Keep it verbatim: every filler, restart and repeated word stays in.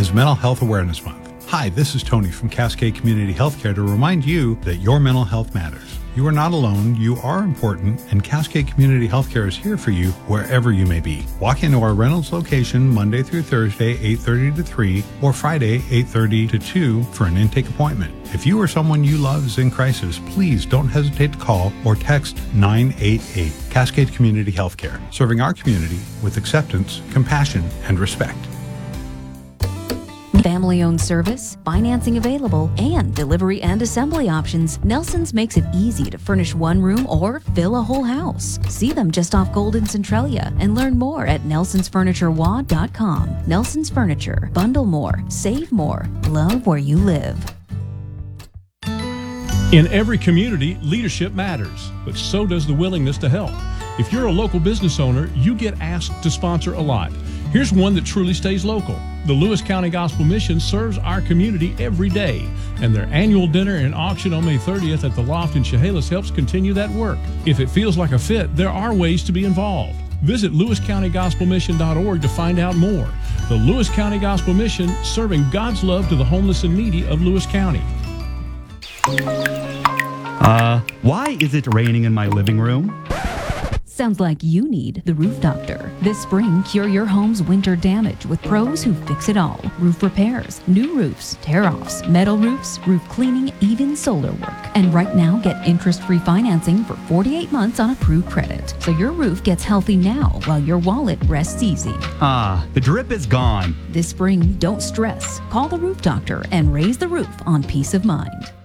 is Mental Health Awareness Month. Hi, this is Tony from Cascade Community Healthcare to remind you that your mental health matters. You are not alone, you are important, and Cascade Community Healthcare is here for you wherever you may be. Walk into our Reynolds location Monday through Thursday, eight thirty to three, or Friday, eight thirty to two for an intake appointment. If you or someone you love is in crisis, please don't hesitate to call or text nine eight eight. Cascade Community Healthcare, serving our community with acceptance, compassion, and respect. Family-owned service, financing available, and delivery and assembly options, Nelson's makes it easy to furnish one room or fill a whole house. See them just off Gold and Centralia and learn more at nelsons furniture w a dot com. Nelson's Furniture. Bundle more, save more, love where you live. In every community, leadership matters, but so does the willingness to help. If you're a local business owner, you get asked to sponsor a lot. Here's one that truly stays local. The Lewis County Gospel Mission serves our community every day, and their annual dinner and auction on May thirtieth at the Loft in Chehalis helps continue that work. If it feels like a fit, there are ways to be involved. Visit lewis county gospel mission dot org to find out more. The Lewis County Gospel Mission, serving God's love to the homeless and needy of Lewis County. Uh, why is it raining in my living room? Sounds like you need the Roof Doctor. This spring, cure your home's winter damage with pros who fix it all. Roof repairs, new roofs, tear-offs, metal roofs, roof cleaning, even solar work. And right now, get interest-free financing for forty-eight months on approved credit. So your roof gets healthy now while your wallet rests easy. Ah, the drip is gone. This spring, don't stress. Call the Roof Doctor and raise the roof on peace of mind.